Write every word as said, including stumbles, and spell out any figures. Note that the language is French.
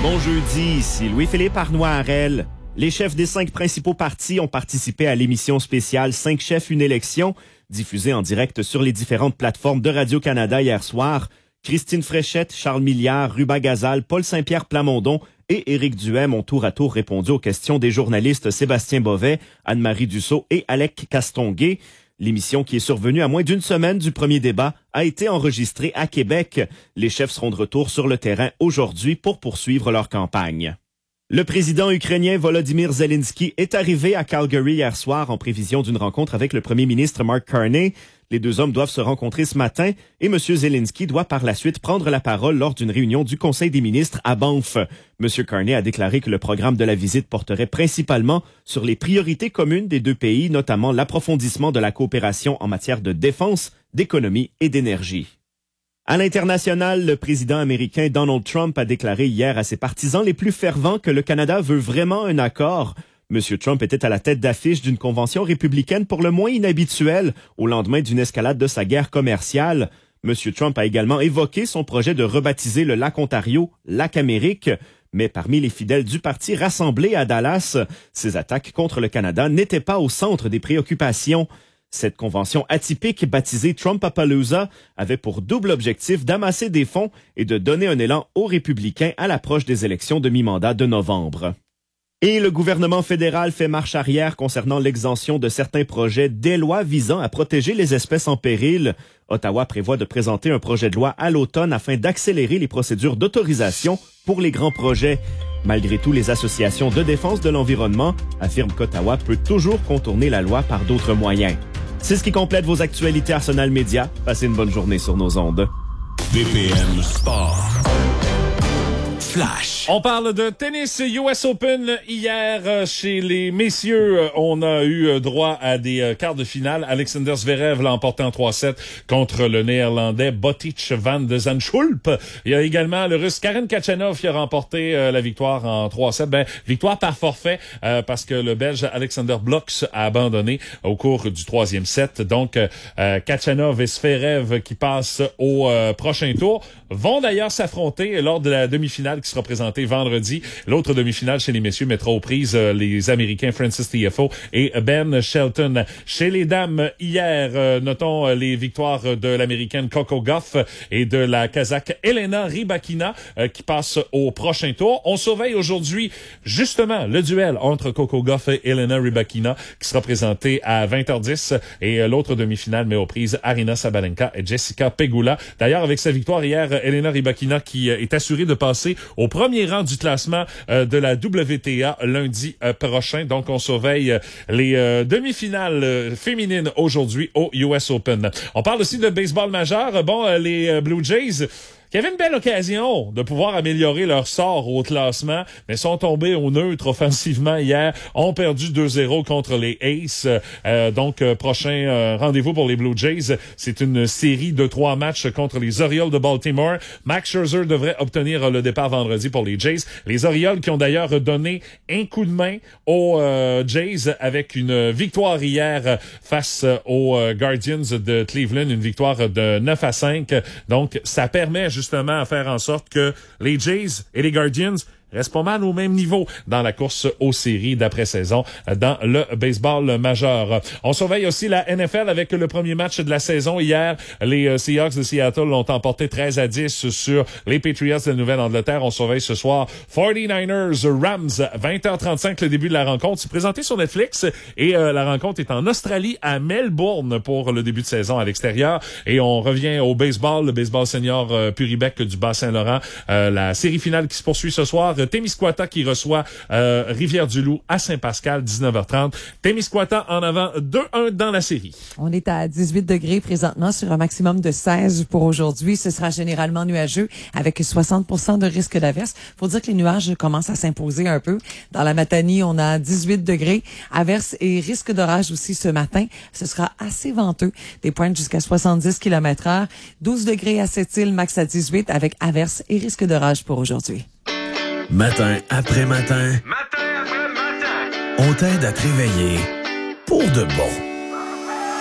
Bon jeudi, ici Louis-Philippe Arnois-Harel. Les chefs des cinq principaux partis ont participé à l'émission spéciale Cinq chefs, une élection, diffusée en direct sur les différentes plateformes de Radio-Canada hier soir. Christine Fréchette, Charles Milliard, Ruba Gazal, Paul Saint-Pierre Plamondon et Éric Duhem ont tour à tour répondu aux questions des journalistes Sébastien Bovet, Anne-Marie Dussault et Alec Castonguay. L'émission, qui est survenue à moins d'une semaine du premier débat, a été enregistrée à Québec. Les chefs seront de retour sur le terrain aujourd'hui pour poursuivre leur campagne. Le président ukrainien Volodymyr Zelensky est arrivé à Calgary hier soir en prévision d'une rencontre avec le premier ministre Mark Carney. Les deux hommes doivent se rencontrer ce matin et M. Zelensky doit par la suite prendre la parole lors d'une réunion du Conseil des ministres à Banff. M. Carney a déclaré que le programme de la visite porterait principalement sur les priorités communes des deux pays, notamment l'approfondissement de la coopération en matière de défense, d'économie et d'énergie. À l'international, le président américain Donald Trump a déclaré hier à ses partisans les plus fervents que le Canada veut vraiment un accord. M. Trump était à la tête d'affiche d'une convention républicaine pour le moins inhabituelle au lendemain d'une escalade de sa guerre commerciale. M. Trump a également évoqué son projet de rebaptiser le lac Ontario Lac Amérique. Mais parmi les fidèles du parti rassemblés à Dallas, ces attaques contre le Canada n'étaient pas au centre des préoccupations. Cette convention atypique, baptisée Trumpapalooza, avait pour double objectif d'amasser des fonds et de donner un élan aux républicains à l'approche des élections de mi-mandat de novembre. Et le gouvernement fédéral fait marche arrière concernant l'exemption de certains projets des lois visant à protéger les espèces en péril. Ottawa prévoit de présenter un projet de loi à l'automne afin d'accélérer les procédures d'autorisation pour les grands projets. Malgré tout, les associations de défense de l'environnement affirment qu'Ottawa peut toujours contourner la loi par d'autres moyens. C'est ce qui complète vos actualités Arsenal Média. Passez une bonne journée sur nos ondes. B P M Sport. Flash. On parle de tennis U S Open hier chez les messieurs. On a eu droit à des quarts de finale. Alexander Zverev l'a emporté en trois sept contre le néerlandais Botic van de Zandschulp. Il y a également le russe Karen Khachanov qui a remporté la victoire en trois sept. Ben, victoire par forfait euh, parce que le belge Alexander Blocks a abandonné au cours du troisième set. Donc, euh, Khachanov et Zverev qui passent au euh, prochain tour vont d'ailleurs s'affronter lors de la demi-finale qui sera présentée vendredi. L'autre demi-finale chez les messieurs mettra aux prises euh, les Américains Francis Tiafoe et Ben Shelton. Chez les dames, hier, euh, notons euh, les victoires de l'Américaine Coco Gauff et de la Kazakh Elena Rybakina euh, qui passe au prochain tour. On surveille aujourd'hui justement le duel entre Coco Gauff et Elena Rybakina qui sera présenté à vingt heures dix et euh, l'autre demi-finale met aux prises Aryna Sabalenka et Jessica Pegula. D'ailleurs, avec sa victoire hier, Elena Rybakina qui euh, est assurée de passer au premier rang du classement euh, de la W T A lundi euh, prochain. Donc, on surveille euh, les euh, demi-finales euh, féminines aujourd'hui au U S Open. On parle aussi de baseball majeur. Bon, euh, les euh, Blue Jays qui avaient une belle occasion de pouvoir améliorer leur sort au classement, mais sont tombés au neutre offensivement hier, ont perdu deux zéro contre les Aces. Euh, donc, euh, prochain euh, rendez-vous pour les Blue Jays, c'est une série de trois matchs contre les Orioles de Baltimore. Max Scherzer devrait obtenir le départ vendredi pour les Jays. Les Orioles qui ont d'ailleurs donné un coup de main aux euh, Jays avec une victoire hier face aux euh, Guardians de Cleveland, une victoire de neuf à cinq. Donc, ça permet justement à faire en sorte que les Jays et les Guardians restent pas mal au même niveau dans la course aux séries d'après-saison dans le baseball majeur. On surveille aussi la N F L avec le premier match de la saison. Hier, les Seahawks de Seattle l'ont emporté treize à dix sur les Patriots de la Nouvelle-Angleterre. On surveille ce soir forty-niners Rams, vingt heures trente-cinq, le début de la rencontre. C'est présenté sur Netflix et euh, la rencontre est en Australie, à Melbourne, pour le début de saison à l'extérieur. Et on revient au baseball, le baseball senior euh, Puribec du Bas-Saint-Laurent. Euh, la série finale qui se poursuit ce soir. Témiscouata qui reçoit euh, Rivière-du-Loup à Saint-Pascal, dix-neuf heures trente. Témiscouata en avant deux un dans la série. On est à dix-huit degrés présentement sur un maximum de seize pour aujourd'hui. Ce sera généralement nuageux avec soixante pour cent de risque d'averse. Faut dire que les nuages commencent à s'imposer un peu. Dans la Matanie, on a dix-huit degrés. Averse et risque d'orage aussi ce matin. Ce sera assez venteux. Des pointes jusqu'à soixante-dix kilomètres heure. douze degrés à Sept-Îles, max à dix-huit avec averse et risque d'orage pour aujourd'hui. Matin après matin. Matin après matin. On t'aide à te réveiller pour de bon.